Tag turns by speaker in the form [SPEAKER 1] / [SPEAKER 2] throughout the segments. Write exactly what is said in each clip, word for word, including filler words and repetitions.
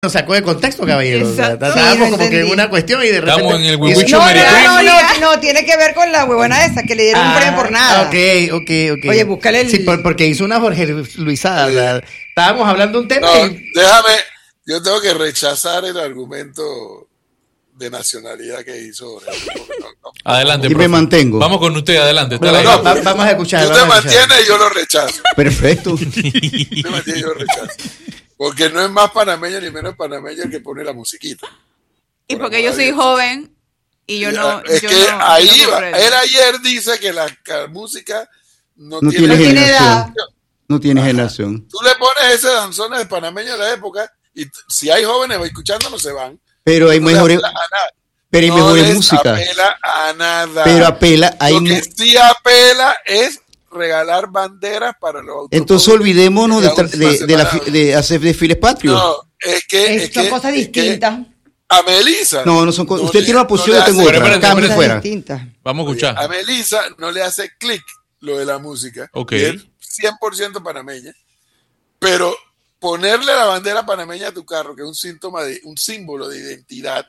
[SPEAKER 1] Nos sacó de contexto, caballero. O sea,
[SPEAKER 2] Exacto.
[SPEAKER 1] estábamos
[SPEAKER 2] Sí, no
[SPEAKER 1] como que en
[SPEAKER 2] entendí.
[SPEAKER 1] una cuestión y de repente.
[SPEAKER 3] Estamos en el
[SPEAKER 1] hizo-
[SPEAKER 3] Wiwicho
[SPEAKER 2] No,
[SPEAKER 3] Mary
[SPEAKER 2] no,
[SPEAKER 3] Queen.
[SPEAKER 2] no, no, no, tiene que ver con la huevona esa, que le dieron un premio por nada.
[SPEAKER 1] Ok, ok, ok.
[SPEAKER 2] Oye, búscale el-
[SPEAKER 1] Sí, por- porque hizo una Jorge Luisada. O sea, estábamos hablando de un tema
[SPEAKER 4] No,
[SPEAKER 1] y.
[SPEAKER 4] déjame, yo tengo que rechazar el argumento de nacionalidad que hizo. Jorge, porque no, no.
[SPEAKER 3] Adelante,
[SPEAKER 5] Y me
[SPEAKER 3] profe.
[SPEAKER 5] mantengo.
[SPEAKER 3] Vamos con usted, adelante. Está
[SPEAKER 1] Bueno,
[SPEAKER 3] al
[SPEAKER 1] va-
[SPEAKER 3] aire.
[SPEAKER 1] va- vamos a escuchar.
[SPEAKER 4] Tú te
[SPEAKER 1] vamos a escuchar.
[SPEAKER 4] mantienes y yo lo rechazo.
[SPEAKER 5] Perfecto.
[SPEAKER 4] Tú te mantienes y yo lo rechazo. Porque no es más panameño ni menos panameño el que pone la musiquita.
[SPEAKER 6] Y
[SPEAKER 4] Por
[SPEAKER 6] porque
[SPEAKER 4] amor
[SPEAKER 6] yo
[SPEAKER 4] a
[SPEAKER 6] soy
[SPEAKER 4] Dios.
[SPEAKER 6] joven y yo no.
[SPEAKER 4] Es
[SPEAKER 6] yo
[SPEAKER 4] que
[SPEAKER 6] no-
[SPEAKER 4] ahí
[SPEAKER 6] yo no
[SPEAKER 4] va.
[SPEAKER 6] comprendo.
[SPEAKER 4] Él ayer dice que la ca- música no,
[SPEAKER 5] No
[SPEAKER 4] tiene,
[SPEAKER 5] tiene
[SPEAKER 2] tiene
[SPEAKER 5] generación.
[SPEAKER 2] edad.
[SPEAKER 5] No tiene
[SPEAKER 4] Ajá.
[SPEAKER 5] generación.
[SPEAKER 4] Tú le pones ese danzón de panameño de la época y t- si hay jóvenes escuchándolo se van.
[SPEAKER 5] Pero hay
[SPEAKER 4] No le
[SPEAKER 5] mejores,
[SPEAKER 4] apela a nada.
[SPEAKER 5] pero hay
[SPEAKER 4] No
[SPEAKER 5] mejores
[SPEAKER 4] les
[SPEAKER 5] músicas.
[SPEAKER 4] apela a nada.
[SPEAKER 5] Pero apela, hay
[SPEAKER 4] Lo que
[SPEAKER 5] mu-
[SPEAKER 4] sí apela es regalar banderas para los automóviles.
[SPEAKER 5] Entonces olvidémonos de,
[SPEAKER 4] la
[SPEAKER 5] tra-
[SPEAKER 4] última
[SPEAKER 5] de, de la
[SPEAKER 4] semana.
[SPEAKER 5] fi- de hacer desfiles patrios.
[SPEAKER 4] No, es que,
[SPEAKER 2] Es-
[SPEAKER 4] es
[SPEAKER 2] son
[SPEAKER 4] que-
[SPEAKER 2] cosas
[SPEAKER 4] es que
[SPEAKER 2] distintas.
[SPEAKER 4] a Melissa.
[SPEAKER 5] No, no son cosas. Usted
[SPEAKER 4] le-
[SPEAKER 5] tiene una posición,
[SPEAKER 4] le
[SPEAKER 5] yo tengo
[SPEAKER 4] hace-
[SPEAKER 5] otra.
[SPEAKER 3] Pero espérate,
[SPEAKER 5] Cambie
[SPEAKER 3] espérate.
[SPEAKER 5] fuera.
[SPEAKER 2] Distintas.
[SPEAKER 3] Vamos a escuchar.
[SPEAKER 4] A Melissa no le hace clic lo de la música.
[SPEAKER 3] Ok.
[SPEAKER 4] Y es cien por ciento panameña. Pero ponerle la bandera panameña a tu carro, que es un síntoma de, un símbolo de identidad,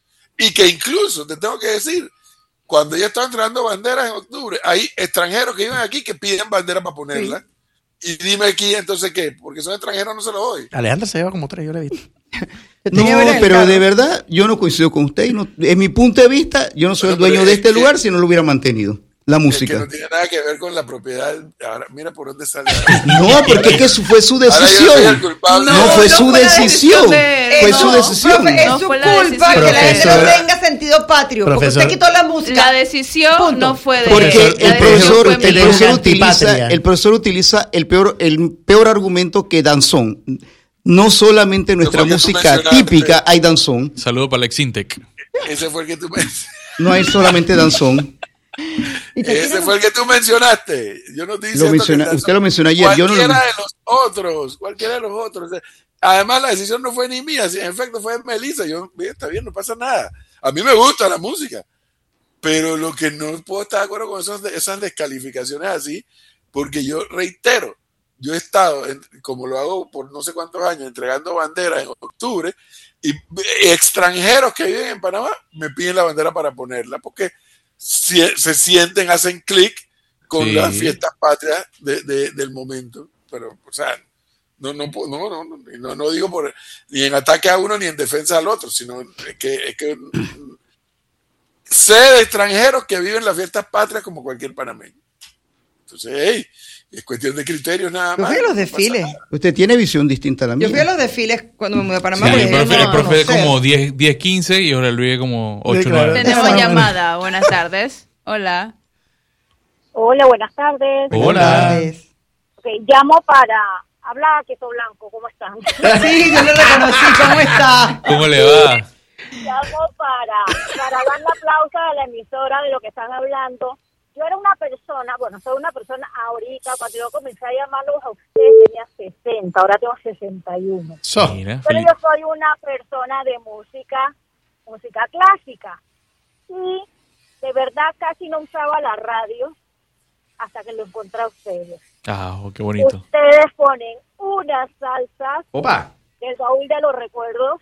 [SPEAKER 4] y que incluso, te tengo que decir, cuando ya están entregando banderas en octubre, hay extranjeros que viven aquí que piden banderas para ponerlas. Y dime aquí, entonces, ¿qué? Porque son extranjeros, no se los doy.
[SPEAKER 1] Alejandra se lleva como tres, yo la he visto.
[SPEAKER 2] Yo
[SPEAKER 5] No,
[SPEAKER 2] tenía varias en el
[SPEAKER 5] pero
[SPEAKER 2] carro.
[SPEAKER 5] de verdad, yo no coincido con usted. Y no, en mi punto de vista, yo no soy el
[SPEAKER 4] Bueno,
[SPEAKER 5] dueño
[SPEAKER 4] pero
[SPEAKER 5] de
[SPEAKER 4] es
[SPEAKER 5] este
[SPEAKER 4] que-
[SPEAKER 5] lugar si no lo hubiera mantenido. La
[SPEAKER 4] Es que
[SPEAKER 5] música.
[SPEAKER 4] no tiene nada que ver con la propiedad. Ahora, mira por dónde sale.
[SPEAKER 5] No, porque es que eso fue su
[SPEAKER 4] Ahora yo soy el
[SPEAKER 5] decisión.
[SPEAKER 4] culpable.
[SPEAKER 5] No, fue
[SPEAKER 6] no
[SPEAKER 5] su
[SPEAKER 6] fue la
[SPEAKER 5] decisión.
[SPEAKER 6] de-
[SPEAKER 5] Fue
[SPEAKER 6] no,
[SPEAKER 5] su decisión.
[SPEAKER 2] Profe, es
[SPEAKER 6] No
[SPEAKER 2] su
[SPEAKER 6] fue la
[SPEAKER 2] culpa
[SPEAKER 6] decisión.
[SPEAKER 2] que la gente no
[SPEAKER 1] Profesora.
[SPEAKER 2] tenga sentido patrio. Porque
[SPEAKER 1] Profesor.
[SPEAKER 2] usted quitó la música.
[SPEAKER 6] La decisión
[SPEAKER 2] Punto.
[SPEAKER 6] no fue de
[SPEAKER 5] Porque
[SPEAKER 6] la
[SPEAKER 5] el
[SPEAKER 6] decisión
[SPEAKER 5] profesor,
[SPEAKER 6] fue
[SPEAKER 5] el
[SPEAKER 6] mía.
[SPEAKER 5] profesor
[SPEAKER 1] Antipatria.
[SPEAKER 5] utiliza, el profesor utiliza el peor, el peor argumento que danzón. No solamente en nuestra
[SPEAKER 4] fue el que tú
[SPEAKER 5] música
[SPEAKER 4] mencionaste.
[SPEAKER 5] típica hay danzón,
[SPEAKER 3] Saludo para Alex Intec.
[SPEAKER 4] Ese fue el que tú me...
[SPEAKER 5] no hay solamente danzón.
[SPEAKER 2] Y te
[SPEAKER 4] Ese
[SPEAKER 2] tiran-
[SPEAKER 4] fue el que tú mencionaste. Yo no te
[SPEAKER 5] Lo menciona- usted lo mencionó ayer, yo no lo
[SPEAKER 4] Cualquiera
[SPEAKER 5] men-
[SPEAKER 4] de los otros, cualquiera de los otros. Además, la decisión no fue ni mía, si en efecto fue de Melissa. Yo, bien, está bien, no pasa nada. A mí me gusta la música, pero lo que no puedo estar de acuerdo con esos- esas descalificaciones así, porque yo reitero, yo he estado, en- como lo hago por no sé cuántos años, entregando banderas en octubre, y extranjeros que viven en Panamá me piden la bandera para ponerla, porque si- se sienten, hacen clic con
[SPEAKER 3] Sí.
[SPEAKER 4] las fiestas patrias de- de- del momento. Pero, o sea, no, no, no, no, no, no, no digo por, ni en ataque a uno ni en defensa al otro, sino es que, es que sé de extranjeros que viven las fiestas patrias como cualquier panameño. Entonces, hey, es cuestión de criterios nada
[SPEAKER 2] Yo
[SPEAKER 4] más.
[SPEAKER 2] fui a los
[SPEAKER 4] no pasa
[SPEAKER 2] desfiles.
[SPEAKER 4] nada.
[SPEAKER 5] Usted tiene visión distinta a la
[SPEAKER 2] Yo
[SPEAKER 5] mía.
[SPEAKER 2] fui a los desfiles cuando me mudé a Panamá.
[SPEAKER 3] Sí,
[SPEAKER 2] porque
[SPEAKER 3] el profe,
[SPEAKER 2] no,
[SPEAKER 3] el profe
[SPEAKER 2] no
[SPEAKER 3] de
[SPEAKER 2] sé.
[SPEAKER 3] como diez, diez, quince y ahora Luis como ocho,
[SPEAKER 1] Sí, claro.
[SPEAKER 3] nueve.
[SPEAKER 6] Tenemos
[SPEAKER 1] Ah,
[SPEAKER 6] llamada. Buenas tardes. Hola.
[SPEAKER 7] Hola, buenas tardes.
[SPEAKER 3] Hola.
[SPEAKER 7] Ok, llamo para hablar a Queso Blanco. ¿Cómo están?
[SPEAKER 2] Sí, yo lo reconocí. ¿Cómo está?
[SPEAKER 3] ¿Cómo le va?
[SPEAKER 7] Llamo para, para dar la aplauso a la emisora de lo que están hablando. Yo era una persona, bueno, soy una persona ahorita, cuando yo comencé a llamarlos a ustedes tenía sesenta, ahora tengo sesenta y uno.
[SPEAKER 1] So,
[SPEAKER 3] Mira,
[SPEAKER 7] Pero
[SPEAKER 3] feliz.
[SPEAKER 7] yo soy una persona de música, música clásica. Y de verdad casi no usaba la radio hasta que lo encontré a ustedes.
[SPEAKER 3] Ah, oh, qué bonito.
[SPEAKER 7] Ustedes ponen unas salsas
[SPEAKER 1] opa.
[SPEAKER 7] del baúl de los recuerdos.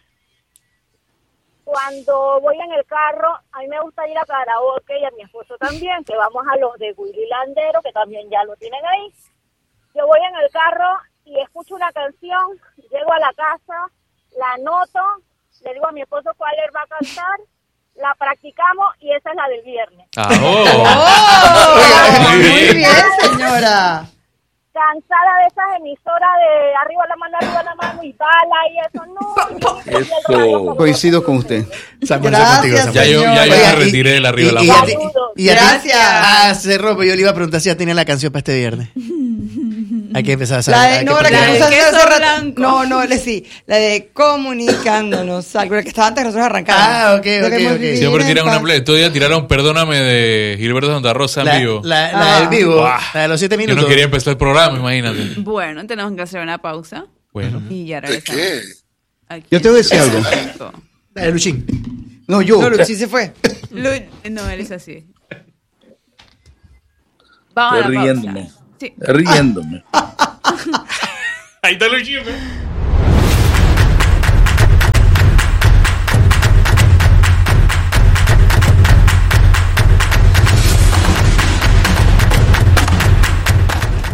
[SPEAKER 7] Cuando voy en el carro, a mí me gusta ir a karaoke y a mi esposo también, que vamos a los de Willy Landero, que también ya lo tienen ahí. Yo voy en el carro y escucho una canción, llego a la casa, la anoto, le digo a mi esposo cuál él va a cantar, la practicamos y esa es la del viernes.
[SPEAKER 3] Ah, oh.
[SPEAKER 2] ¡Oh!
[SPEAKER 3] Muy
[SPEAKER 2] Muy
[SPEAKER 3] bien.
[SPEAKER 2] bien, señora.
[SPEAKER 7] Cansada de esas emisoras de arriba la mano, arriba la mano y bala y eso, no. Y- y el radio como-
[SPEAKER 5] Coincido con usted.
[SPEAKER 1] Samuel,
[SPEAKER 2] Gracias,
[SPEAKER 1] contigo, Samuel.
[SPEAKER 3] Ya yo, ya yo
[SPEAKER 1] Oiga,
[SPEAKER 3] me
[SPEAKER 1] y-
[SPEAKER 3] retiré de la arriba de
[SPEAKER 1] y-
[SPEAKER 3] la
[SPEAKER 1] y-
[SPEAKER 3] mano.
[SPEAKER 1] y- y- y-
[SPEAKER 2] Gracias.
[SPEAKER 1] Ah, cerró, pero yo le iba a preguntar si ya tiene la canción para este viernes. Hay que empezar a saber.
[SPEAKER 2] La de,
[SPEAKER 1] hay
[SPEAKER 2] no,
[SPEAKER 1] que
[SPEAKER 2] la que
[SPEAKER 1] practicar.
[SPEAKER 2] nos hace
[SPEAKER 6] Queso
[SPEAKER 2] hace rato.
[SPEAKER 6] blanco.
[SPEAKER 2] No, no, le sí. La de comunicándonos. Algo que estaba antes que nosotros arrancamos.
[SPEAKER 1] Ah, ok,
[SPEAKER 2] Lo
[SPEAKER 1] ok,
[SPEAKER 2] queremos
[SPEAKER 1] ok.
[SPEAKER 2] vivir
[SPEAKER 3] Siempre
[SPEAKER 2] en
[SPEAKER 3] tiran una
[SPEAKER 2] paz.
[SPEAKER 3] play. Estos días tiraron Perdóname de Gilberto Santa Rosa en
[SPEAKER 1] La,
[SPEAKER 3] vivo.
[SPEAKER 1] la, la
[SPEAKER 2] Ah.
[SPEAKER 1] del vivo,
[SPEAKER 3] Buah.
[SPEAKER 1] la de los siete
[SPEAKER 3] Yo
[SPEAKER 1] minutos.
[SPEAKER 3] no quería empezar el programa, imagínate.
[SPEAKER 6] Bueno, tenemos que hacer una pausa
[SPEAKER 3] Bueno.
[SPEAKER 6] y ya
[SPEAKER 4] ¿De
[SPEAKER 6] regresamos.
[SPEAKER 4] qué?
[SPEAKER 6] Aquí
[SPEAKER 5] Yo te voy a decir algo.
[SPEAKER 6] en
[SPEAKER 1] La de Luchín.
[SPEAKER 5] No, yo.
[SPEAKER 2] No, Luchi se fue.
[SPEAKER 6] Lu- No, él es así. Vamos a la
[SPEAKER 8] riéndome.
[SPEAKER 6] pausa. Sí.
[SPEAKER 8] Riéndome.
[SPEAKER 3] Ahí está Luchín.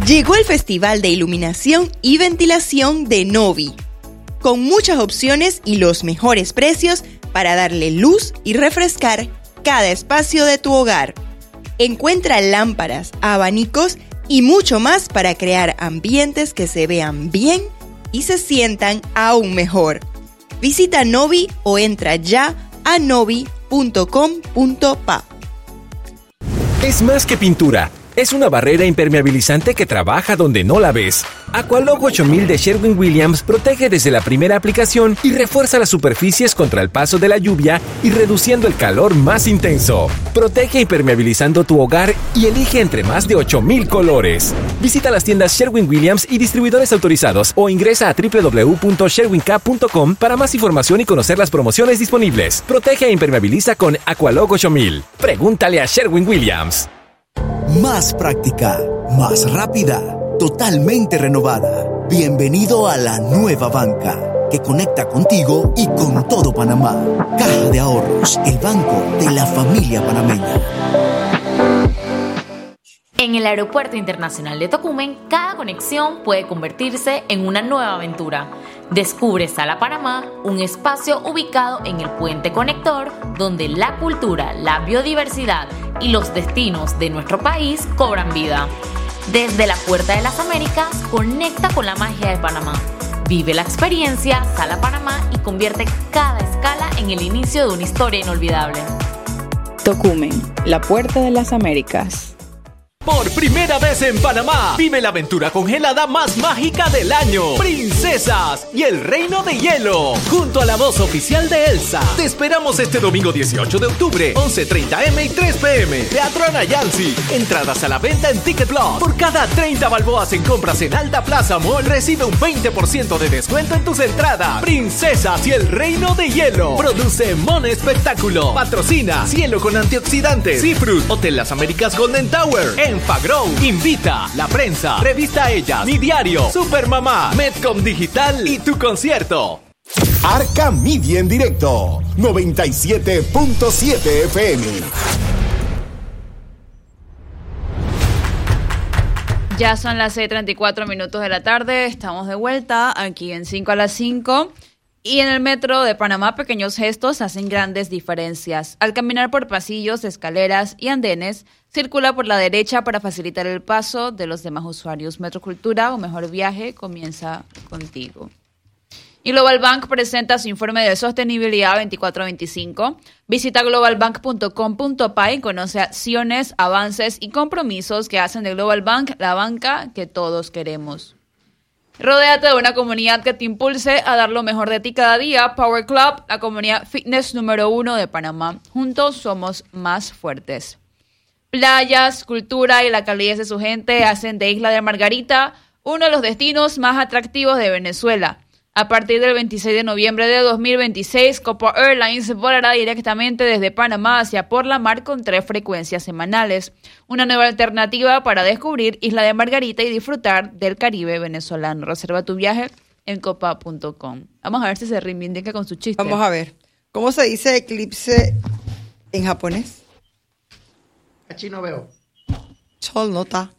[SPEAKER 8] Llegó el Festival de Iluminación y Ventilación de Novi, con muchas opciones y los mejores precios para darle luz y refrescar cada espacio de tu hogar. Encuentra lámparas, abanicos y mucho más para crear ambientes que se vean bien y se sientan aún mejor. Visita Novi o entra ya a novi punto com punto pa.
[SPEAKER 9] Es más que pintura. Es una barrera impermeabilizante que trabaja donde no la ves. Aqualock ocho mil de Sherwin-Williams protege desde la primera aplicación y refuerza las superficies contra el paso de la lluvia y reduciendo el calor más intenso. Protege impermeabilizando tu hogar y elige entre más de ocho mil colores. Visita las tiendas Sherwin-Williams y distribuidores autorizados o ingresa a doble u doble u doble u punto sherwin cap punto com para más información y conocer las promociones disponibles. Protege e impermeabiliza con Aqualock ocho mil. Pregúntale a Sherwin-Williams.
[SPEAKER 10] Más práctica, más rápida, totalmente renovada. Bienvenido a la nueva banca, que conecta contigo y con todo Panamá. Caja de Ahorros, el banco de la familia panameña.
[SPEAKER 11] En el Aeropuerto Internacional de Tocumen, cada conexión puede convertirse en una nueva aventura. Descubre Sala Panamá, un espacio ubicado en el puente conector, donde la cultura, la biodiversidad y los destinos de nuestro país cobran vida. Desde la Puerta de las Américas, conecta con la magia de Panamá. Vive la experiencia Sala Panamá y convierte cada escala en el inicio de una historia inolvidable.
[SPEAKER 12] Tocumen, la Puerta de las Américas.
[SPEAKER 13] Por primera vez en Panamá, vive la aventura congelada más mágica del año. Princesas y el Reino de Hielo, junto a la voz oficial de Elsa. Te esperamos este domingo dieciocho de octubre, once treinta eme y tres peme. Teatro Anayansi. Entradas a la venta en Ticketblog. Por cada treinta balboas en compras en Alta Plaza Mall, recibe un veinte por ciento de descuento en tus entradas. Princesas y el Reino de Hielo. Produce Mon Espectáculo. Patrocina Cielo con Antioxidantes. Seafruit. Hotel Las Américas Golden Tower. Enfagrow. Invita. La Prensa. Revista Ellas. Mi Diario. Supermamá. Medcom Digital. Y tu concierto.
[SPEAKER 14] Arca Media en directo. noventa y siete punto siete efe eme.
[SPEAKER 6] Ya son las seis y treinta y cuatro minutos de la tarde. Estamos de vuelta aquí en cinco a las cinco. Y en el metro de Panamá, pequeños gestos hacen grandes diferencias. Al caminar por pasillos, escaleras y andenes, circula por la derecha para facilitar el paso de los demás usuarios. Metrocultura, o mejor viaje, comienza contigo. Y Global Bank presenta su informe de sostenibilidad veinticuatro veinticinco. Visita global bank punto com punto pa y conoce acciones, avances y compromisos que hacen de Global Bank la banca que todos queremos. Rodéate de una comunidad que te impulse a dar lo mejor de ti cada día. Power Club, la comunidad fitness número uno de Panamá. Juntos somos más fuertes. Playas, cultura y la calidez de su gente hacen de Isla de Margarita uno de los destinos más atractivos de Venezuela. A partir del veintiséis de noviembre de dos mil veintiséis, Copa Airlines volará directamente desde Panamá hacia Por la Mar con tres frecuencias semanales. Una nueva alternativa para descubrir Isla de Margarita y disfrutar del Caribe venezolano. Reserva tu viaje en copa punto com. Vamos a ver si se reivindica con su chiste.
[SPEAKER 2] Vamos a ver. ¿Cómo se dice eclipse en japonés?
[SPEAKER 1] Aquí no veo.
[SPEAKER 2] Sol nota.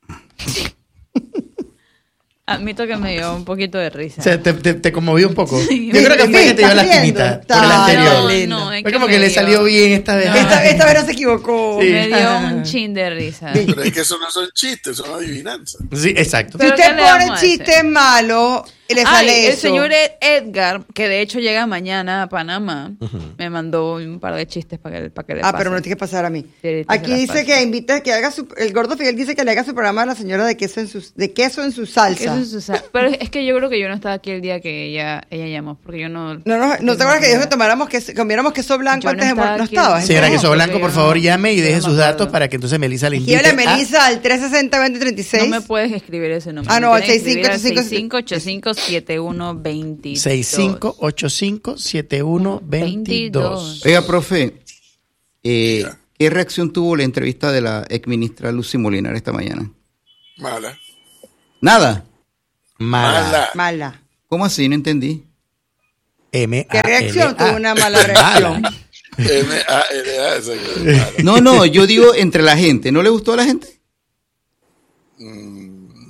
[SPEAKER 6] Admito que me dio un poquito de risa.
[SPEAKER 1] O sea, te, te, te conmovió un poco.
[SPEAKER 6] Sí,
[SPEAKER 1] Yo creo que fue que te dio la espinita por el anterior.
[SPEAKER 6] No, no, es
[SPEAKER 1] fue
[SPEAKER 6] que
[SPEAKER 1] como
[SPEAKER 6] me
[SPEAKER 1] que le
[SPEAKER 6] dio.
[SPEAKER 1] salió bien esta vez.
[SPEAKER 2] No. Esta, esta vez no se equivocó.
[SPEAKER 1] Sí.
[SPEAKER 6] Me dio un chin de risa.
[SPEAKER 4] Pero es que eso no son chistes, son adivinanzas.
[SPEAKER 1] Sí, exacto.
[SPEAKER 2] Si
[SPEAKER 6] ¿Pero
[SPEAKER 2] usted
[SPEAKER 6] qué le
[SPEAKER 2] pone
[SPEAKER 6] vamos a hacer?
[SPEAKER 2] chistes malos, le
[SPEAKER 6] Ay,
[SPEAKER 2] sale
[SPEAKER 6] el
[SPEAKER 2] eso.
[SPEAKER 6] señor Ed- Edgar, que de hecho llega mañana a Panamá, me mandó un par de chistes para que, para que le
[SPEAKER 2] Ah,
[SPEAKER 6] pase.
[SPEAKER 2] pero me lo tiene que pasar a mí.
[SPEAKER 6] Sí, ahorita
[SPEAKER 2] Aquí
[SPEAKER 6] se las
[SPEAKER 2] dice
[SPEAKER 6] paso.
[SPEAKER 2] que invita, que haga su, el gordo Fidel dice que le haga su programa a la señora de queso en su, de queso en su salsa.
[SPEAKER 6] Eso es su sa- Pero es que yo creo que yo no estaba aquí el día que ella, ella llamó, porque yo no...
[SPEAKER 2] No, no, ¿no te acuerdas que dijo que tomáramos que comiéramos queso blanco
[SPEAKER 6] Yo no
[SPEAKER 2] antes de
[SPEAKER 6] estaba
[SPEAKER 2] morir? No
[SPEAKER 6] aquí.
[SPEAKER 2] estabas.
[SPEAKER 1] Señora
[SPEAKER 6] No,
[SPEAKER 1] Queso
[SPEAKER 6] porque
[SPEAKER 1] Blanco,
[SPEAKER 6] yo
[SPEAKER 1] por
[SPEAKER 6] no-
[SPEAKER 1] favor, llame y
[SPEAKER 6] yo
[SPEAKER 1] deje
[SPEAKER 6] no me
[SPEAKER 1] sus datos
[SPEAKER 6] acuerdo.
[SPEAKER 1] para que entonces Melissa le
[SPEAKER 2] Y
[SPEAKER 1] invite.
[SPEAKER 2] yo le
[SPEAKER 1] a-
[SPEAKER 2] Melissa al tres sesenta veinte treinta y seis.
[SPEAKER 6] No me puedes escribir ese número.
[SPEAKER 2] Ah, no,
[SPEAKER 6] Me
[SPEAKER 2] al
[SPEAKER 6] tienes que
[SPEAKER 2] seis cinco
[SPEAKER 6] escribir
[SPEAKER 2] ocho
[SPEAKER 6] al
[SPEAKER 2] cinco-
[SPEAKER 6] seis cinco ocho cinco siete uno dos dos.
[SPEAKER 1] seis cinco ocho cinco siete uno dos dos.
[SPEAKER 5] Oiga, profe, eh, ¿qué reacción tuvo la entrevista de la exministra Lucy Molinar esta mañana?
[SPEAKER 4] Mala.
[SPEAKER 5] Nada.
[SPEAKER 4] Mala.
[SPEAKER 2] Mala.
[SPEAKER 5] ¿Cómo así? No entendí.
[SPEAKER 1] M
[SPEAKER 2] ¿Qué reacción?
[SPEAKER 1] A L A.
[SPEAKER 2] Tuvo una mala reacción.
[SPEAKER 4] M A L A, exacto. Mala.
[SPEAKER 5] No, no, yo digo entre la gente. ¿No le gustó a la gente?
[SPEAKER 4] Mm,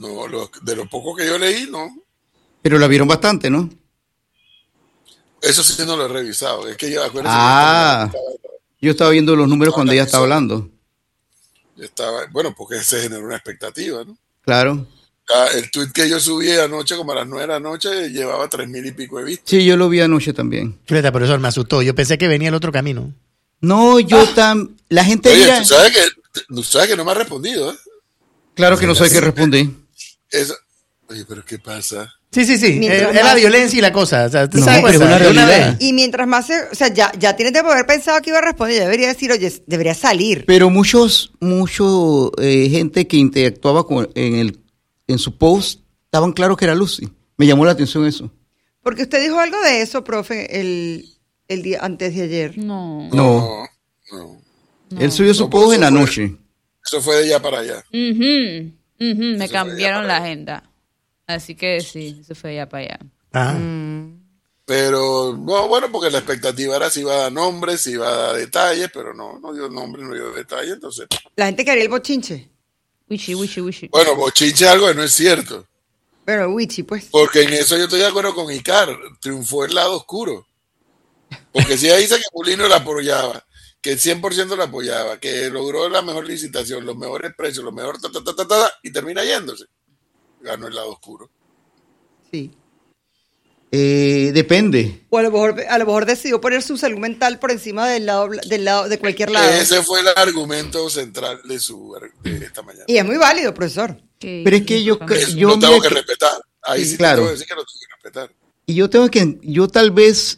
[SPEAKER 4] No, lo, de lo poco que yo leí, no.
[SPEAKER 5] Pero la vieron bastante, ¿no?
[SPEAKER 4] Eso sí no lo he revisado. Es que yo acuérdense
[SPEAKER 5] Ah,
[SPEAKER 4] que estaba,
[SPEAKER 5] yo estaba viendo los números cuando ella estaba hablando.
[SPEAKER 4] estaba, bueno, porque se generó una expectativa, ¿no?
[SPEAKER 5] Claro.
[SPEAKER 4] Ah, el tweet que yo subí anoche, como a las nueve de la noche, llevaba tres mil y pico de vistas.
[SPEAKER 5] Sí, yo lo vi anoche también.
[SPEAKER 1] Fíjate, profesor, me asustó. Yo pensé que venía el otro camino.
[SPEAKER 5] No, yo
[SPEAKER 4] Ah.
[SPEAKER 5] tan... La gente
[SPEAKER 4] Oye,
[SPEAKER 5] mira...
[SPEAKER 4] tú sabes que, tú sabes que no me ha respondido, ¿eh?
[SPEAKER 5] Claro que no sé qué respondí.
[SPEAKER 4] Eso. Oye, pero ¿qué pasa?
[SPEAKER 1] Sí, sí, sí.
[SPEAKER 2] Mientras
[SPEAKER 1] Es, es la
[SPEAKER 2] más-
[SPEAKER 1] violencia y la cosa. O sea, tú
[SPEAKER 5] No,
[SPEAKER 1] sabes,
[SPEAKER 5] pero es
[SPEAKER 1] pues,
[SPEAKER 5] una
[SPEAKER 1] de una
[SPEAKER 5] realidad.
[SPEAKER 1] vez.
[SPEAKER 2] Y mientras más se, o sea, ya, ya tiene tiempo de haber pensado que iba a responder, ya debería decir, oye, debería salir.
[SPEAKER 5] Pero muchos, mucho eh, gente que interactuaba con, en, el, en su post, estaban claros que era Lucy. Me llamó la atención eso.
[SPEAKER 2] Porque usted dijo algo de eso, profe, el, el día antes de ayer.
[SPEAKER 6] No.
[SPEAKER 5] No.
[SPEAKER 4] No.
[SPEAKER 5] Él subió su
[SPEAKER 4] No,
[SPEAKER 5] post
[SPEAKER 4] eso
[SPEAKER 5] en la
[SPEAKER 4] fue-
[SPEAKER 5] noche.
[SPEAKER 4] Eso fue de allá para allá.
[SPEAKER 6] Ujú, ujú, me
[SPEAKER 4] Eso fue
[SPEAKER 6] cambiaron
[SPEAKER 4] allá
[SPEAKER 6] la
[SPEAKER 4] para
[SPEAKER 6] agenda. Así que sí, eso fue allá para allá.
[SPEAKER 1] Ah.
[SPEAKER 2] Mm.
[SPEAKER 4] Pero, no, bueno, porque la expectativa era si iba a dar nombres, si iba a dar detalles, pero no, no dio nombres, no dio detalles, entonces.
[SPEAKER 2] La gente quería el bochinche.
[SPEAKER 6] Wichi, wichi, wichi.
[SPEAKER 4] Bueno, bochinche es algo que no es cierto.
[SPEAKER 2] Pero Wichi, pues.
[SPEAKER 4] Porque en eso yo estoy de acuerdo con Icar, triunfó el lado oscuro. Porque si ella dice que Mulino la apoyaba, que el cien por ciento la apoyaba, que logró la mejor licitación, los mejores precios, los mejores ta, ta, ta, ta, ta, y termina yéndose. Ganó el lado oscuro.
[SPEAKER 2] Sí.
[SPEAKER 5] Eh, depende.
[SPEAKER 2] O a lo mejor, a lo mejor decidió poner su salud mental por encima del lado, del lado, de cualquier lado.
[SPEAKER 4] Ese fue el argumento central de su de esta mañana.
[SPEAKER 2] Y es muy válido, profesor.
[SPEAKER 5] Pero es que yo,
[SPEAKER 4] Eso
[SPEAKER 5] yo
[SPEAKER 4] lo tengo
[SPEAKER 5] mira
[SPEAKER 4] que
[SPEAKER 5] que-
[SPEAKER 4] respetar. Ahí
[SPEAKER 5] Sí,
[SPEAKER 4] sí,
[SPEAKER 5] claro.
[SPEAKER 4] tengo que decir que lo tengo que respetar.
[SPEAKER 5] Y yo tengo que, yo tal vez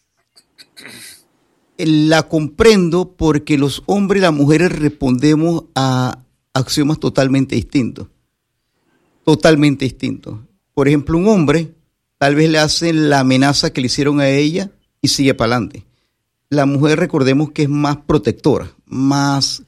[SPEAKER 5] la comprendo porque los hombres y las mujeres respondemos a axiomas totalmente distintos. Totalmente distintos. Por ejemplo, un hombre tal vez le hacen la amenaza que le hicieron a ella y sigue para adelante. La mujer, recordemos que es más protectora, más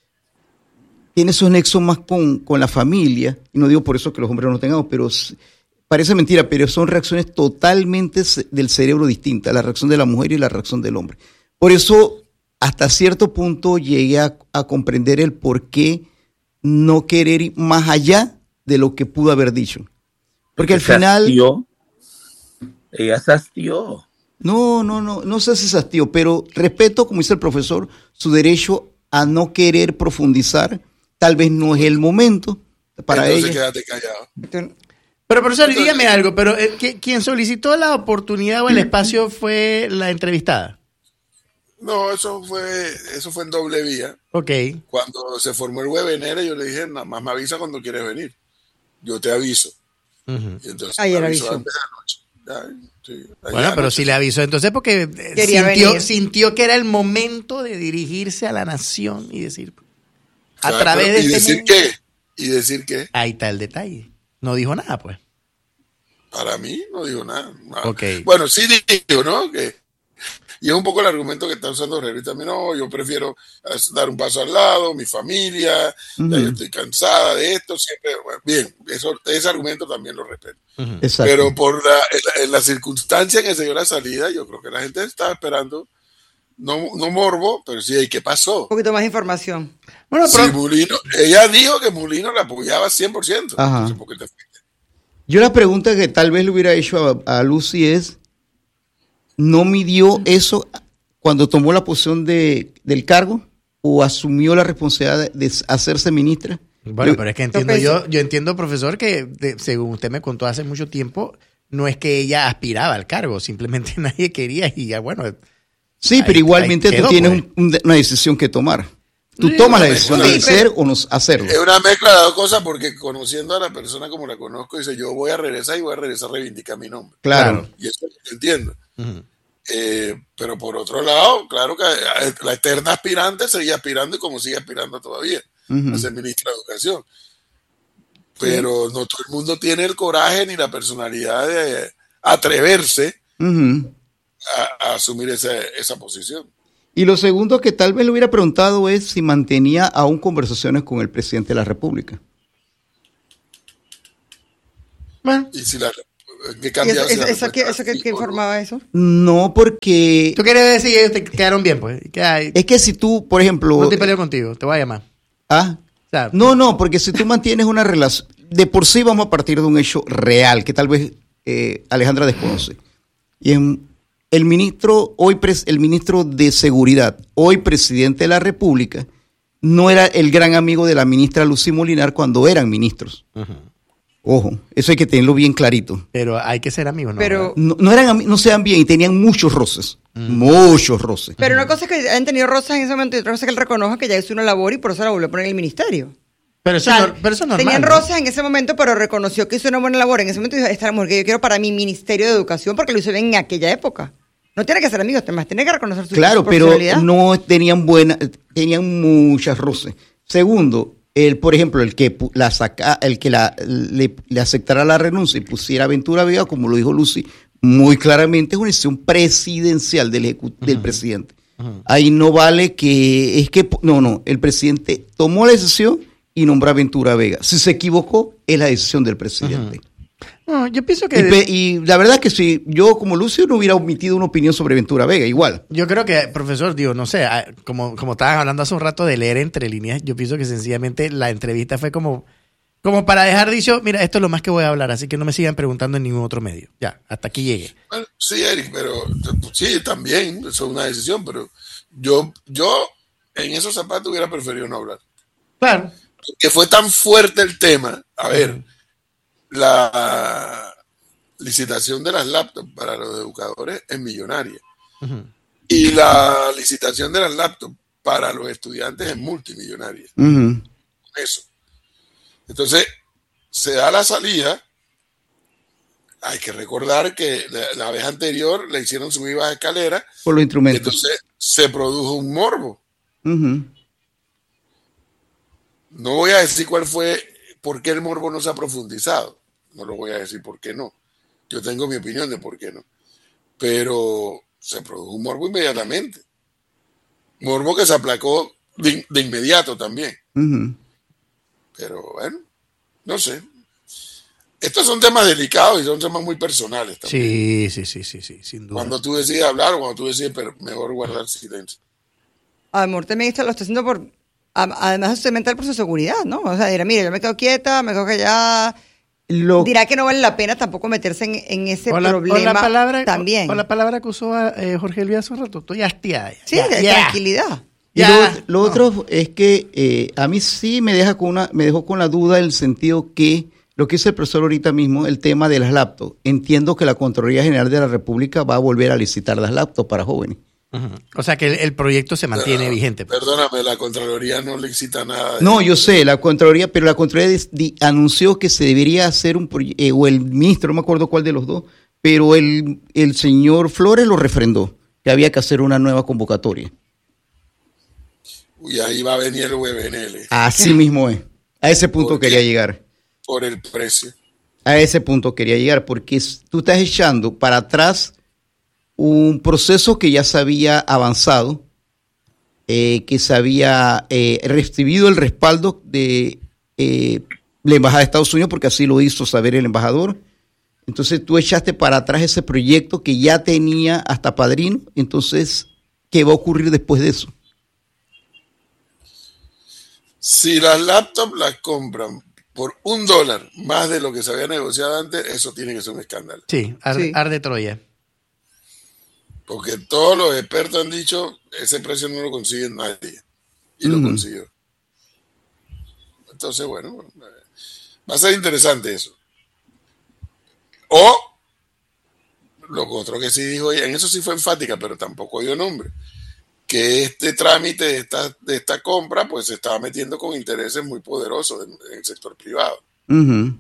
[SPEAKER 5] tiene esos nexos más con, con la familia, y no digo por eso que los hombres no tengamos, pero s- parece mentira, pero son reacciones totalmente ce- del cerebro distintas, la reacción de la mujer y la reacción del hombre. Por eso, hasta cierto punto llegué a, a comprender el por qué no querer ir más allá de lo que pudo haber dicho. Porque al
[SPEAKER 15] Se
[SPEAKER 5] final...
[SPEAKER 15] hastió. Ella se hastió.
[SPEAKER 5] No, no, no, no sé si es hastío, pero respeto, como dice el profesor, su derecho a no querer profundizar. Tal vez no es el momento para
[SPEAKER 4] Entonces
[SPEAKER 5] ella.
[SPEAKER 4] quédate callado.
[SPEAKER 1] Pero, profesor, dígame algo, pero eh, ¿qui- ¿quién solicitó la oportunidad o el espacio fue la entrevistada?
[SPEAKER 4] No, eso fue, eso fue en doble vía.
[SPEAKER 1] Ok.
[SPEAKER 4] Cuando se formó el webinar, yo le dije, nada más me avisa cuando quieres venir. Yo te aviso.
[SPEAKER 1] Ujú.
[SPEAKER 4] Y entonces
[SPEAKER 2] Ayer
[SPEAKER 4] me avisó
[SPEAKER 2] avisó.
[SPEAKER 4] antes de la noche. Ya, sí, ayer
[SPEAKER 1] Bueno, pero
[SPEAKER 4] anoche.
[SPEAKER 1] si le avisó entonces porque eh,
[SPEAKER 2] Quería
[SPEAKER 1] sintió,
[SPEAKER 2] venir.
[SPEAKER 1] sintió que era el momento de dirigirse a la nación y decir, a
[SPEAKER 4] Claro,
[SPEAKER 1] través
[SPEAKER 4] pero-
[SPEAKER 1] de
[SPEAKER 4] ¿Y
[SPEAKER 1] este
[SPEAKER 4] decir
[SPEAKER 1] medio-
[SPEAKER 4] qué? ¿Y decir qué?
[SPEAKER 1] Ahí está el detalle. No dijo nada, pues.
[SPEAKER 4] Para mí no digo nada. nada.
[SPEAKER 1] Ok.
[SPEAKER 4] Bueno, sí digo, ¿no? Que, y es un poco el argumento que está usando Herrera y también, no, yo prefiero eh, dar un paso al lado, mi familia, ya
[SPEAKER 5] Ujú.
[SPEAKER 4] yo estoy cansada de esto, siempre, bueno, bien, eso, ese argumento también lo respeto.
[SPEAKER 5] Exacto.
[SPEAKER 4] Pero por la, en, la, en la circunstancia en que se dio la salida, yo creo que la gente estaba esperando, no, no morbo, pero sí, ¿y qué pasó?
[SPEAKER 2] Un poquito más de información.
[SPEAKER 1] Bueno,
[SPEAKER 4] Si
[SPEAKER 1] pero
[SPEAKER 4] Mulino, ella dijo que Mulino la apoyaba cien por ciento.
[SPEAKER 5] Ajá.
[SPEAKER 4] Entonces, ¿por qué te fuiste?
[SPEAKER 5] Yo la pregunta que tal vez le hubiera hecho a, a Lucy es, ¿no midió eso cuando tomó la posición de, del cargo o asumió la responsabilidad de, de hacerse ministra?
[SPEAKER 1] Bueno,
[SPEAKER 5] Le-
[SPEAKER 1] pero es que entiendo yo, yo entiendo, profesor, que de- según usted me contó hace mucho tiempo, no es que ella aspiraba al cargo, simplemente nadie quería y ya bueno.
[SPEAKER 5] Sí,
[SPEAKER 1] ahí-
[SPEAKER 5] pero igualmente
[SPEAKER 1] ahí quedó,
[SPEAKER 5] tú tienes
[SPEAKER 1] pues.
[SPEAKER 5] un- un- una decisión que tomar. Tú
[SPEAKER 1] Sí,
[SPEAKER 5] tomas la
[SPEAKER 4] una
[SPEAKER 5] decisión
[SPEAKER 4] mezcla.
[SPEAKER 5] de
[SPEAKER 4] Sí,
[SPEAKER 5] ser o no hacerlo.
[SPEAKER 4] Es una mezcla de dos cosas porque conociendo a la persona como la conozco, dice, yo voy a regresar y voy a regresar a reivindicar mi nombre.
[SPEAKER 5] Claro.
[SPEAKER 4] Y eso lo entiendo.
[SPEAKER 1] Ujú.
[SPEAKER 4] Eh, pero por otro lado, claro que eh, la eterna aspirante seguía aspirando y como sigue aspirando todavía
[SPEAKER 5] Ujú.
[SPEAKER 4] a ser ministra de Educación. Pero no todo el mundo tiene el coraje ni la personalidad de atreverse
[SPEAKER 5] Ujú.
[SPEAKER 4] a, a asumir esa, esa posición.
[SPEAKER 5] Y lo segundo que tal vez le hubiera preguntado es si mantenía aún conversaciones con el presidente de la República.
[SPEAKER 1] Bueno,
[SPEAKER 4] Y si la, ¿qué
[SPEAKER 2] ¿Y
[SPEAKER 4] cambia
[SPEAKER 2] eso,
[SPEAKER 4] si la
[SPEAKER 2] eso, eso,
[SPEAKER 4] respuesta
[SPEAKER 2] qué-
[SPEAKER 4] es
[SPEAKER 2] eso qué-
[SPEAKER 4] sí
[SPEAKER 2] qué
[SPEAKER 4] o no?
[SPEAKER 2] informaba eso?
[SPEAKER 5] No, porque
[SPEAKER 1] tú quieres decir que ellos te quedaron bien, pues. Que hay-
[SPEAKER 5] es que si tú, por ejemplo,
[SPEAKER 1] no te peleo contigo, te voy a llamar.
[SPEAKER 5] ah,
[SPEAKER 1] O sea,
[SPEAKER 5] no, no, porque si tú mantienes una relación, de por sí vamos a partir de un hecho real que tal vez eh, Alejandra desconoce. Y en, el ministro, hoy pres, el ministro de Seguridad, hoy presidente de la República, no era el gran amigo de la ministra Lucy Molinar cuando eran ministros. Uh-huh. Ojo, eso hay que tenerlo bien clarito.
[SPEAKER 1] Pero hay que ser amigos, ¿no?
[SPEAKER 2] Pero
[SPEAKER 5] no, no eran no sean bien y tenían muchos roces, mm. muchos roces.
[SPEAKER 2] Pero una cosa es que hayan tenido roces en ese momento y otra cosa es que él reconoja que ya hizo una labor y por eso la volvió a poner en el ministerio.
[SPEAKER 1] Pero eso, o sea, no, pero eso es normal.
[SPEAKER 2] Tenían
[SPEAKER 1] ¿no?
[SPEAKER 2] roces en ese momento, pero reconoció que hizo una buena labor. En ese momento dijo, esta es la mujer que yo quiero para mi ministerio de educación porque lo hizo bien en aquella época. No tiene que ser amigos, además tiene que reconocer su
[SPEAKER 5] Claro,
[SPEAKER 2] su
[SPEAKER 5] pero no tenían buena, tenían muchas roces. Segundo, el, por ejemplo, el que la saca, el que la, le, le aceptara la renuncia y pusiera a Ventura Vega, como lo dijo Lucy, muy claramente es una decisión presidencial del, ejecu- uh-huh. del presidente. Uh-huh. Ahí no vale que, es que, no, no, el presidente tomó la decisión y nombró a Ventura Vega. Si se equivocó, es la decisión del presidente.
[SPEAKER 1] Uh-huh. No, yo pienso que...
[SPEAKER 5] Y, pe- y la verdad es que si yo como Lucio no hubiera omitido una opinión sobre Ventura Vega, igual.
[SPEAKER 1] Yo creo que, profesor, digo, no sé, como, como estabas hablando hace un rato de leer entre líneas, yo pienso que sencillamente la entrevista fue como, como para dejar dicho, mira, esto es lo más que voy a hablar, así que no me sigan preguntando en ningún otro medio. Ya, hasta aquí llegué.
[SPEAKER 4] Bueno, sí, Eric, pero sí, también, eso es una decisión, pero yo, yo en esos zapatos hubiera preferido no hablar.
[SPEAKER 1] Claro.
[SPEAKER 4] Que fue tan fuerte el tema, a ver... Uh-huh. La licitación de las laptops para los educadores es millonaria. Uh-huh. Y la licitación de las laptops para los estudiantes es multimillonaria.
[SPEAKER 5] Uh-huh.
[SPEAKER 4] Eso. Entonces, se da la salida. Hay que recordar que la, la vez anterior le hicieron subir baja escalera.
[SPEAKER 5] Por los instrumentos.
[SPEAKER 4] Entonces, se produjo un morbo.
[SPEAKER 5] Uh-huh.
[SPEAKER 4] No voy a decir cuál fue, por qué el morbo no se ha profundizado. No lo voy a decir por qué no. Yo tengo mi opinión de por qué no. Pero se produjo un morbo inmediatamente. Morbo que se aplacó de, de inmediato también.
[SPEAKER 5] Uh-huh.
[SPEAKER 4] Pero bueno, no sé. Estos son temas delicados y son temas muy personales también.
[SPEAKER 1] Sí, sí, sí, sí, sí, sin duda.
[SPEAKER 4] Cuando tú decides hablar o cuando tú decides, pero mejor guardar silencio.
[SPEAKER 2] Amor, también está, lo está haciendo por... Además, usted mental por su seguridad, ¿no? O sea, dirá, mire, yo me quedo quieta, me quedo callada... Lo, dirá que no vale la pena tampoco meterse en, en ese
[SPEAKER 1] o la,
[SPEAKER 2] problema
[SPEAKER 1] o la palabra,
[SPEAKER 2] también.
[SPEAKER 1] O, o la palabra que usó a, eh, Jorge Elvia hace un rato, estoy hastiada.
[SPEAKER 2] Sí,
[SPEAKER 1] ya,
[SPEAKER 2] de
[SPEAKER 1] ya.
[SPEAKER 2] tranquilidad.
[SPEAKER 5] Y
[SPEAKER 1] Ya.
[SPEAKER 5] lo, lo otro no. es que eh, a mí sí me deja con una, me dejó con la duda el sentido que lo que dice el profesor ahorita mismo, el tema de las laptops. Entiendo que la Contraloría General de la República va a volver a licitar las laptops para jóvenes.
[SPEAKER 1] Uh-huh. O sea que el, el proyecto se mantiene
[SPEAKER 4] Pero,
[SPEAKER 1] vigente. Pues.
[SPEAKER 4] Perdóname, la Contraloría no licita nada. De
[SPEAKER 5] No, yo sé, la Contraloría, pero la Contraloría di, di, anunció que se debería hacer un proyecto, eh, o el ministro, no me acuerdo cuál de los dos, pero el, el señor Flores lo refrendó, que había que hacer una nueva convocatoria.
[SPEAKER 4] Uy, ahí va a venir el U E B N L.
[SPEAKER 5] Así mismo es. A ese punto
[SPEAKER 4] ¿Por qué?
[SPEAKER 5] quería llegar.
[SPEAKER 4] Por el precio.
[SPEAKER 5] A ese punto quería llegar, porque tú estás echando para atrás un proceso que ya se había avanzado, eh, que se había eh, recibido el respaldo de eh, la Embajada de Estados Unidos, porque así lo hizo saber el embajador. Entonces tú echaste para atrás ese proyecto que ya tenía hasta padrino. Entonces, ¿qué va a ocurrir después de eso?
[SPEAKER 4] Si las laptops las compran por un dólar más de lo que se había negociado antes, eso tiene que ser un escándalo.
[SPEAKER 1] Sí, ar,
[SPEAKER 2] Sí.
[SPEAKER 1] arde Troya.
[SPEAKER 4] Porque todos los expertos han dicho, ese precio no lo consigue nadie. Y
[SPEAKER 5] Uh-huh.
[SPEAKER 4] lo consiguió. Entonces, bueno, va a ser interesante eso. O, lo otro que sí dijo ella, en eso sí fue enfática, pero tampoco dio nombre, que este trámite de esta, de esta compra, pues se estaba metiendo con intereses muy poderosos en, en el sector privado.
[SPEAKER 5] Uh-huh.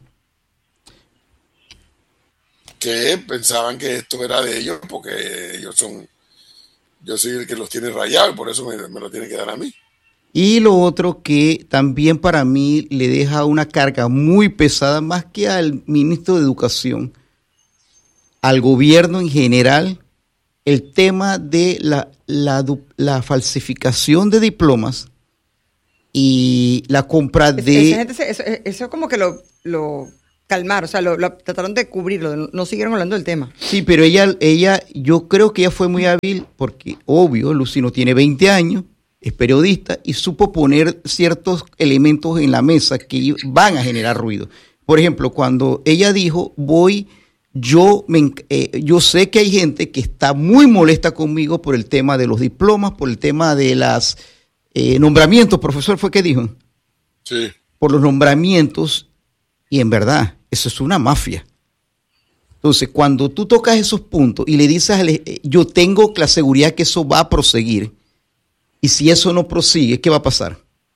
[SPEAKER 4] Que pensaban que esto era de ellos porque ellos son, yo soy el que los tiene rayados y por eso me, me lo tienen que dar a mí.
[SPEAKER 5] Y lo otro que también para mí le deja una carga muy pesada, más que al ministro de Educación, al gobierno en general, el tema de la, la, la falsificación de diplomas y la compra de...
[SPEAKER 2] Esa gente, eso, eso como que lo... lo calmar, o sea, lo, lo trataron de cubrirlo, no, no siguieron hablando del tema.
[SPEAKER 5] Sí, pero ella, ella, yo creo que ella fue muy hábil porque, obvio, Lucino tiene veinte años, es periodista y supo poner ciertos elementos en la mesa que van a generar ruido. Por ejemplo, cuando ella dijo, voy, yo, me, eh, yo sé que hay gente que está muy molesta conmigo por el tema de los diplomas, por el tema de los eh, nombramientos, profesor, ¿fue que dijo?
[SPEAKER 4] Sí.
[SPEAKER 5] Por los nombramientos, y en verdad, eso es una mafia. Entonces, cuando tú tocas esos puntos y le dices, al, yo tengo la seguridad que eso va a proseguir, y si eso no prosigue, ¿qué va a pasar?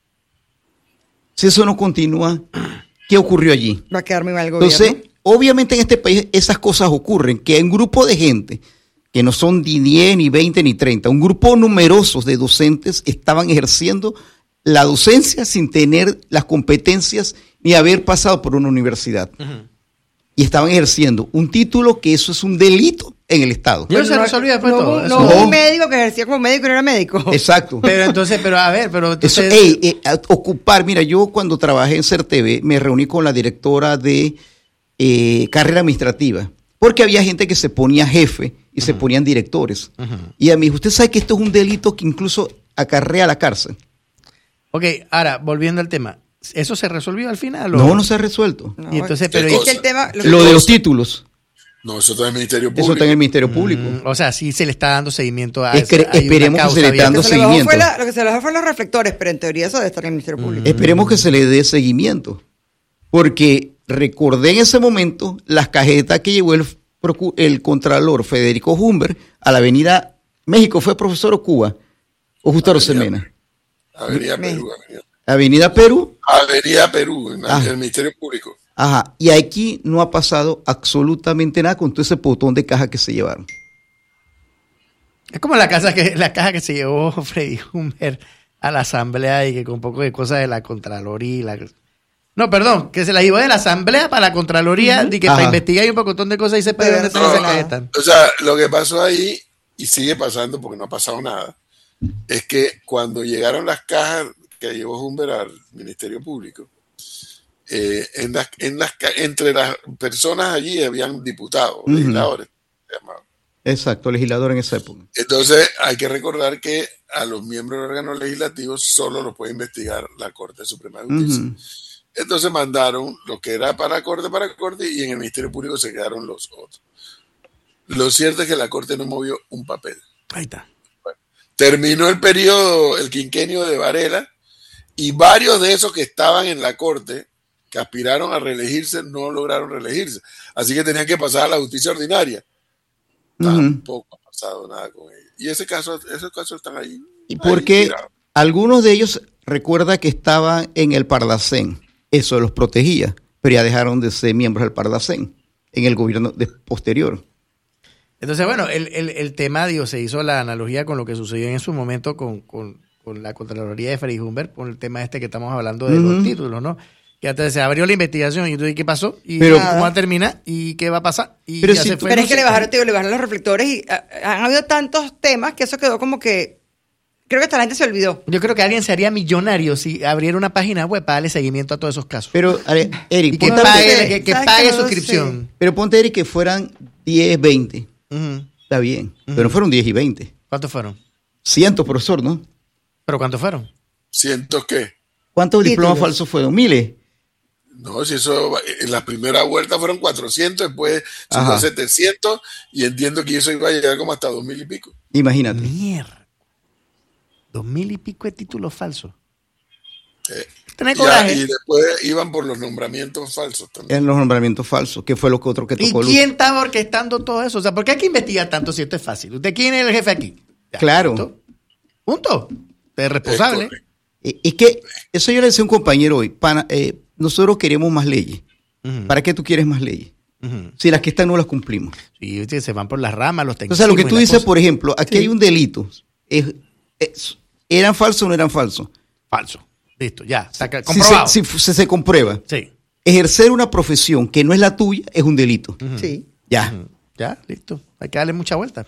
[SPEAKER 5] Si eso no continúa, ¿qué ocurrió allí?
[SPEAKER 2] Va a quedar muy mal el gobierno.
[SPEAKER 5] Entonces, obviamente en este país esas cosas ocurren, que hay un grupo de gente, que no son ni diez, ni veinte, ni treinta, un grupo numeroso de docentes estaban ejerciendo la docencia sin tener las competencias ni haber pasado por una universidad. Uh-huh. Y estaban ejerciendo un título que eso es un delito en el Estado.
[SPEAKER 1] Pero se resolvió después
[SPEAKER 2] no,
[SPEAKER 1] todo.
[SPEAKER 2] No, no, no, un médico que ejercía como médico y no era médico.
[SPEAKER 5] Exacto.
[SPEAKER 1] Pero entonces, pero a ver, pero entonces...
[SPEAKER 5] Eso, ey, eh, ocupar, mira, yo cuando trabajé en CERTV me reuní con la directora de eh, carrera administrativa, porque había gente que se ponía jefe y uh-huh. se ponían directores. Uh-huh. Y a mí, usted sabe que esto es un delito que incluso acarrea la cárcel.
[SPEAKER 1] Ok, ahora, volviendo al tema, ¿eso se resolvió al final? ¿O?
[SPEAKER 5] No, no se ha resuelto.
[SPEAKER 1] No, y entonces, pero
[SPEAKER 2] es que el tema,
[SPEAKER 5] lo, lo de los títulos.
[SPEAKER 4] No, eso está en el Ministerio Público.
[SPEAKER 5] Eso está en el Ministerio Público.
[SPEAKER 1] Mm, o sea, sí se le está dando seguimiento a
[SPEAKER 5] es que,
[SPEAKER 1] esa,
[SPEAKER 5] esperemos que se le esté dando seguimiento.
[SPEAKER 2] Fue la, lo que se le dejó fue los reflectores, pero en teoría eso debe estar en el Ministerio Público.
[SPEAKER 5] Mm. Esperemos que se le dé seguimiento. Porque recordé en ese momento las cajetas que llevó el, el Contralor Federico Humbert a la Avenida México. ¿Fue profesor o Cuba? ¿O Justo Arosemena?
[SPEAKER 4] Avenida Perú. Avenida.
[SPEAKER 5] Avenida Perú.
[SPEAKER 4] Avenida Perú, en ah. el Ministerio Público.
[SPEAKER 5] Ajá, y aquí no ha pasado absolutamente nada con todo ese botón de caja que se llevaron.
[SPEAKER 1] Es como la, casa que, la caja que se llevó Freddy Humbert a la asamblea y que con un poco de cosas de la Contraloría. La... No, perdón, que se la llevó de la asamblea para la Contraloría uh-huh. y que Ajá. para investigar y un montón de cosas y se perdió dónde están esas cajetas.
[SPEAKER 4] O sea, lo que pasó ahí, y sigue pasando porque no ha pasado nada, es que cuando llegaron las cajas que llevó Humbert al Ministerio Público, eh, en las, en las, entre las personas allí habían diputados, uh-huh. legisladores.
[SPEAKER 5] Exacto, legislador en esa época.
[SPEAKER 4] Entonces hay que recordar que a los miembros de órganos legislativos solo los puede investigar la Corte Suprema de Justicia. Uh-huh. Entonces mandaron lo que era para Corte, para Corte, y en el Ministerio Público se quedaron los otros. Lo cierto es que la Corte no movió un papel.
[SPEAKER 1] Ahí está.
[SPEAKER 4] Bueno, terminó el periodo, el quinquenio de Varela, y varios de esos que estaban en la Corte, que aspiraron a reelegirse, no lograron reelegirse. Así que tenían que pasar a la justicia ordinaria. Uh-huh. Tampoco ha pasado nada con ellos. Y ese caso, esos casos están ahí.
[SPEAKER 5] Y porque ahí, algunos de ellos, recuerda que estaban en el Parlacén. Eso los protegía, pero ya dejaron de ser miembros del Parlacén en el gobierno de, posterior.
[SPEAKER 1] Entonces, bueno, el, el, el tema, digo, se hizo la analogía con lo que sucedió en su momento con, con, con la Contraloría de Freddy Humbert, con el tema este que estamos hablando de uh-huh. los títulos, ¿no? Que antes se abrió la investigación y entonces, ¿qué pasó? ¿Y pero, cómo va a terminar? ¿Y qué va a pasar? Y
[SPEAKER 2] pero
[SPEAKER 1] ya
[SPEAKER 2] si
[SPEAKER 1] se
[SPEAKER 2] tú,
[SPEAKER 1] fue,
[SPEAKER 2] pero
[SPEAKER 1] no
[SPEAKER 2] es que
[SPEAKER 1] sé.
[SPEAKER 2] le bajaron, tío, le bajaron los reflectores y uh, han habido tantos temas que eso quedó como que... Creo que hasta la gente se olvidó.
[SPEAKER 1] Yo creo que alguien se haría millonario si abriera una página web para darle seguimiento a todos esos casos.
[SPEAKER 5] Pero, Eric,
[SPEAKER 1] y que pague, que, que pague suscripción.
[SPEAKER 5] Sé. Pero ponte, Eric, que fueran diez, veinte. Uh-huh. Está bien. Uh-huh. Pero no fueron diez y veinte.
[SPEAKER 1] ¿Cuántos fueron?
[SPEAKER 5] Cientos, profesor, ¿no?
[SPEAKER 1] ¿Pero cuántos fueron?
[SPEAKER 4] ¿Cientos qué?
[SPEAKER 5] ¿Cuántos diplomas falsos fueron? ¿Miles?
[SPEAKER 4] No, si eso, en la primera vuelta fueron cuatrocientos, después subió setecientos, y entiendo que eso iba a llegar como hasta dos mil y pico.
[SPEAKER 5] Imagínate.
[SPEAKER 1] Mierda. Dos mil y pico de títulos falsos.
[SPEAKER 4] Eh,
[SPEAKER 1] Tener coraje.
[SPEAKER 4] Y después iban por los nombramientos falsos también.
[SPEAKER 5] En los nombramientos falsos, que fue lo que otro que tocó.
[SPEAKER 1] ¿Y quién estaba orquestando todo eso? O sea, ¿por qué hay que investigar tanto si esto es fácil? ¿Usted quién es el jefe aquí? Ya,
[SPEAKER 5] claro.
[SPEAKER 1] ¿Punto? ¿Punto? Usted es responsable.
[SPEAKER 5] Es, es que, eso yo le decía a un compañero hoy, pana, eh, nosotros queremos más leyes. Uh-huh. ¿Para qué tú quieres más leyes? Uh-huh. Si las que están no las cumplimos.
[SPEAKER 1] Sí, se van por las ramas, los técnicos.
[SPEAKER 5] O sea, lo que tú dices, cosa. Por ejemplo, aquí sí. hay un delito. Es, es, ¿Eran falsos o no eran falsos?
[SPEAKER 1] Falso. Listo, ya. Saca, comprobado.
[SPEAKER 5] Si, se, si se, se comprueba.
[SPEAKER 1] Sí.
[SPEAKER 5] Ejercer una profesión que no es la tuya es un delito.
[SPEAKER 2] Uh-huh. Sí.
[SPEAKER 5] Ya.
[SPEAKER 1] Uh-huh. Ya, listo. Hay que darle mucha vuelta.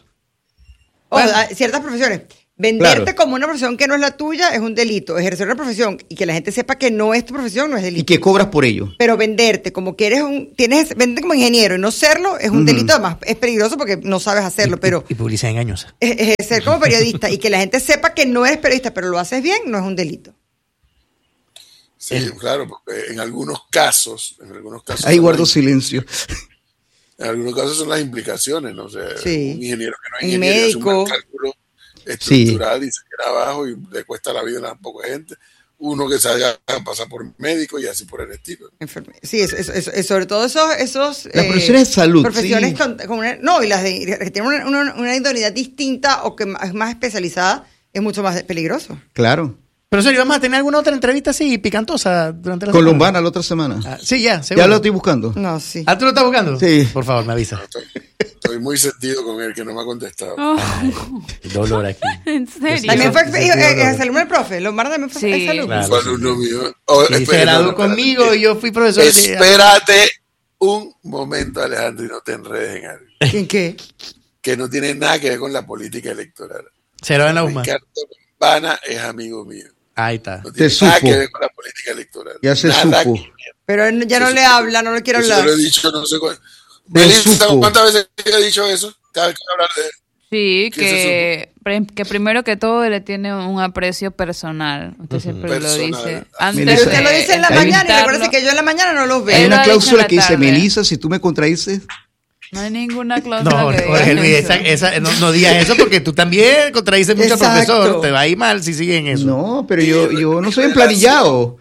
[SPEAKER 2] O bueno. Ciertas profesiones. Venderte claro. como una profesión que no es la tuya es un delito. Ejercer una profesión y que la gente sepa que no es tu profesión no es delito.
[SPEAKER 5] Y que cobras por ello.
[SPEAKER 2] Pero venderte como que eres un... tienes venderte como ingeniero y no serlo es un uh-huh. delito. Además, es peligroso porque no sabes hacerlo, pero...
[SPEAKER 1] Y publicidad engañosa.
[SPEAKER 2] Ejercer como periodista y que la gente sepa que no eres periodista, pero lo haces bien, no es un delito.
[SPEAKER 4] Sí, el, claro, porque en algunos casos, en algunos casos.
[SPEAKER 5] Ahí guardo silencio.
[SPEAKER 4] En algunos casos son las implicaciones, ¿no? O sea,
[SPEAKER 2] sí.
[SPEAKER 4] un ingeniero que no es
[SPEAKER 2] un
[SPEAKER 4] ingeniero,
[SPEAKER 2] médico.
[SPEAKER 4] hace un cálculo estructural sí. y se queda abajo y le cuesta la vida a poca gente. Uno que salga a pasar por médico y así por el estilo.
[SPEAKER 2] Sí, es, es, es, es sobre todo esos... esos
[SPEAKER 5] las eh, profesiones de salud.
[SPEAKER 2] Profesiones
[SPEAKER 5] sí.
[SPEAKER 2] con, con una, no, y las de, que tienen una, una, una idoneidad distinta o que es más especializada, es mucho más peligroso.
[SPEAKER 5] Claro.
[SPEAKER 1] Pero serio, ¿vamos a tener alguna otra entrevista así picantosa durante la
[SPEAKER 5] Columbana
[SPEAKER 1] semana?
[SPEAKER 5] la otra semana.
[SPEAKER 1] Ah, sí, ya, seguro.
[SPEAKER 5] Ya lo estoy buscando.
[SPEAKER 2] No, sí.
[SPEAKER 1] ¿Ah, tú lo estás buscando?
[SPEAKER 5] Sí.
[SPEAKER 1] Por favor, me avisa.
[SPEAKER 4] No, estoy, estoy muy sentido con él, que no me ha contestado.
[SPEAKER 6] Oh.
[SPEAKER 1] Ay, dolor aquí.
[SPEAKER 6] ¿En serio?
[SPEAKER 2] También fue es alumno del profe. Lombardo también fue
[SPEAKER 6] sí.
[SPEAKER 2] alumno.
[SPEAKER 4] Claro, fue alumno mío. Oh,
[SPEAKER 1] y se graduó conmigo y yo fui profesor de...
[SPEAKER 4] Espérate un momento, Alejandro, y no te enredes en algo.
[SPEAKER 2] ¿En qué?
[SPEAKER 4] Que no tiene nada que ver con la política electoral.
[SPEAKER 1] Se lo en la U M A.
[SPEAKER 4] Ricardo Lombana es amigo mío.
[SPEAKER 1] Ahí está.
[SPEAKER 4] No tiene
[SPEAKER 5] se
[SPEAKER 4] nada
[SPEAKER 5] supo.
[SPEAKER 4] que ver con la política electoral.
[SPEAKER 5] Ya se
[SPEAKER 4] nada
[SPEAKER 5] supo.
[SPEAKER 4] Que...
[SPEAKER 2] Pero él ya no
[SPEAKER 4] eso,
[SPEAKER 2] le habla, no le quiere hablar.
[SPEAKER 4] Eso lo he dicho, no sé cuál. Melissa, ¿cuántas veces he dicho eso? Cada vez que hablar de él.
[SPEAKER 6] Sí, que, que primero que todo le tiene un aprecio personal. Usted siempre
[SPEAKER 4] personal.
[SPEAKER 6] lo dice.
[SPEAKER 2] Antes Pero usted lo dice en la mañana y recuerda que yo en la mañana no los veo.
[SPEAKER 5] Hay una cláusula que dice, Melissa, si tú me contradices...
[SPEAKER 6] No hay ninguna cláusula
[SPEAKER 1] no,
[SPEAKER 6] que
[SPEAKER 1] Jorge Luis, esa, esa, no, no digas eso porque tú también contradices mucho al profesor. Te va a ir mal si siguen eso.
[SPEAKER 5] No, pero yo, yo no soy emplanillado.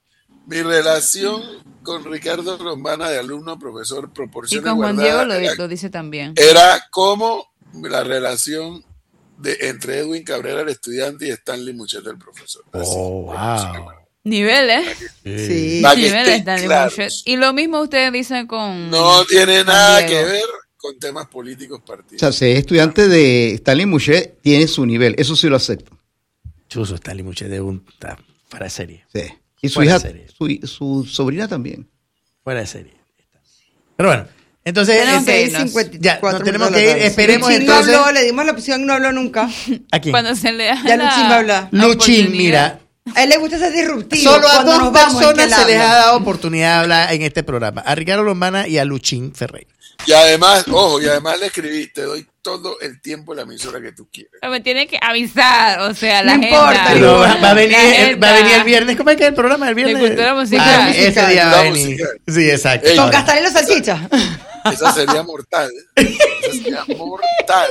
[SPEAKER 4] Mi relación con Ricardo Lombana de alumno a profesor proporciona
[SPEAKER 6] y con Juan
[SPEAKER 4] guardada,
[SPEAKER 6] Diego lo,
[SPEAKER 4] era,
[SPEAKER 6] lo dice también.
[SPEAKER 4] Era como la relación de entre Edwin Cabrera el estudiante y Stanley Muchet el profesor. Así,
[SPEAKER 1] oh, wow.
[SPEAKER 6] Niveles.
[SPEAKER 2] Sí.
[SPEAKER 6] Niveles Stanley Muchet. Y lo mismo ustedes dicen con...
[SPEAKER 4] No tiene nada que ver con temas políticos partidarios.
[SPEAKER 5] O sea, ser estudiante de Stanley Muchet tiene su nivel, eso sí lo acepto.
[SPEAKER 1] Chuso, Stanley Muchet de un... Fuera de serie.
[SPEAKER 5] Sí. Y su
[SPEAKER 1] Fuera
[SPEAKER 5] hija, su, su sobrina también.
[SPEAKER 1] Fuera de serie. Pero bueno, entonces...
[SPEAKER 2] Tenemos que ir
[SPEAKER 1] nos,
[SPEAKER 2] cincuenta y cuatro
[SPEAKER 1] ya, no tenemos que ir, esperemos
[SPEAKER 2] Luchín
[SPEAKER 1] entonces...
[SPEAKER 2] no habló, le dimos la opción, no habló nunca.
[SPEAKER 1] ¿A quién?
[SPEAKER 6] Cuando se le da
[SPEAKER 2] Ya Luchín va a hablar.
[SPEAKER 1] Luchín, mira...
[SPEAKER 2] A él le gusta ser disruptivo.
[SPEAKER 1] Solo a
[SPEAKER 2] Cuando
[SPEAKER 1] dos
[SPEAKER 2] nos vamos,
[SPEAKER 1] personas
[SPEAKER 2] es que
[SPEAKER 1] se les
[SPEAKER 2] habla.
[SPEAKER 1] ha dado oportunidad de hablar en este programa. A Ricardo Lombana y a Luchín Ferreira.
[SPEAKER 4] Y además, ojo, y además le escribí, te doy todo el tiempo en la emisora que tú quieras.
[SPEAKER 6] Pero me tiene que avisar, o sea, la
[SPEAKER 2] No
[SPEAKER 6] agenda.
[SPEAKER 2] importa,
[SPEAKER 1] Pero va, va a venir,
[SPEAKER 6] La
[SPEAKER 1] el, va a venir el viernes. ¿Cómo es que es el programa del viernes?
[SPEAKER 6] De cultura musical.
[SPEAKER 1] Ah, ese día va a venir.
[SPEAKER 4] Musical.
[SPEAKER 1] Sí, exacto.
[SPEAKER 4] Ey,
[SPEAKER 2] Con Castanelo Salchicha.
[SPEAKER 4] Esa sería mortal. Esa sería mortal.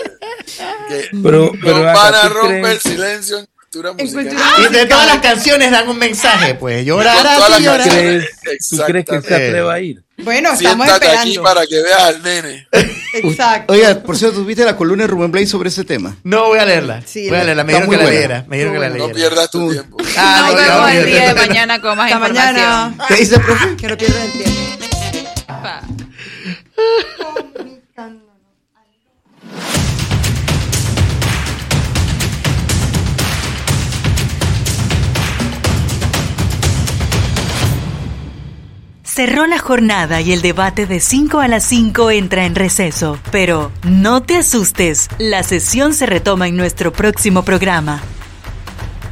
[SPEAKER 4] Que
[SPEAKER 15] Pero- pero
[SPEAKER 4] Lombana
[SPEAKER 15] acá, ¿tú
[SPEAKER 4] rompe
[SPEAKER 15] crees?
[SPEAKER 4] el silencio en cultura
[SPEAKER 2] En
[SPEAKER 4] musical.
[SPEAKER 2] cultura-
[SPEAKER 1] Y de todas las canciones dan un mensaje, pues.
[SPEAKER 4] Con
[SPEAKER 1] Llorarás
[SPEAKER 4] todas
[SPEAKER 1] y
[SPEAKER 4] las
[SPEAKER 1] llorarás.
[SPEAKER 4] canciones.
[SPEAKER 15] ¿Tú crees que se atreva a ir?
[SPEAKER 2] Bueno, estamos
[SPEAKER 4] Siéntate aquí
[SPEAKER 2] esperando.
[SPEAKER 4] para que veas al nene.
[SPEAKER 2] Exacto.
[SPEAKER 5] Oiga, por cierto, ¿tú viste la columna de Rubén Blades sobre ese tema?
[SPEAKER 1] No voy a leerla.
[SPEAKER 2] Sí,
[SPEAKER 1] voy a leerla. Me
[SPEAKER 5] está
[SPEAKER 1] dijeron que
[SPEAKER 5] muy
[SPEAKER 1] la
[SPEAKER 5] buena.
[SPEAKER 1] leyera. Me dijeron que la
[SPEAKER 4] No
[SPEAKER 1] leyera.
[SPEAKER 4] pierdas tu
[SPEAKER 5] Tú-
[SPEAKER 4] tiempo.
[SPEAKER 1] Ah,
[SPEAKER 6] Nos
[SPEAKER 1] no,
[SPEAKER 6] vemos
[SPEAKER 1] no,
[SPEAKER 6] el
[SPEAKER 1] no,
[SPEAKER 6] día de
[SPEAKER 1] no.
[SPEAKER 6] mañana con más
[SPEAKER 2] Hasta
[SPEAKER 6] información.
[SPEAKER 2] mañana.
[SPEAKER 5] ¿Qué dice, profe?
[SPEAKER 2] Que no pierdan el tiempo.
[SPEAKER 6] Pa.
[SPEAKER 16] Cerró la jornada y el debate de cinco a las cinco entra en receso. Pero no te asustes, la sesión se retoma en nuestro próximo programa.